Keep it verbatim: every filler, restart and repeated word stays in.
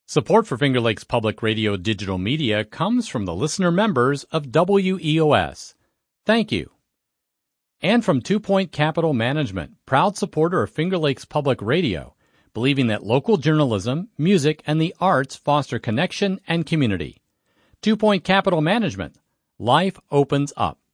Support for Finger Lakes Public Radio digital media comes from the listener members of W E O S. Thank you. And from Two Point Capital Management, proud supporter of Finger Lakes Public Radio, believing that local journalism, music, and the arts foster connection and community. Two Point Capital Management. Life opens up.